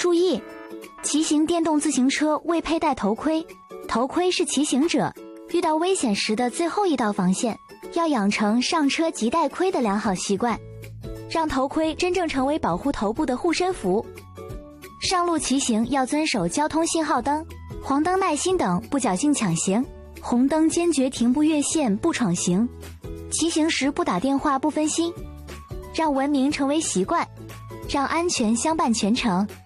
注意，骑行电动自行车未佩戴头盔，头盔是骑行者遇到危险时的最后一道防线，要养成上车即戴盔的良好习惯，让头盔真正成为保护头部的护身符。上路骑行要遵守交通信号灯、黄灯耐心等，不侥幸抢行，红灯坚决停不越线不闯行，骑行时不打电话不分心，让文明成为习惯，让安全相伴全程。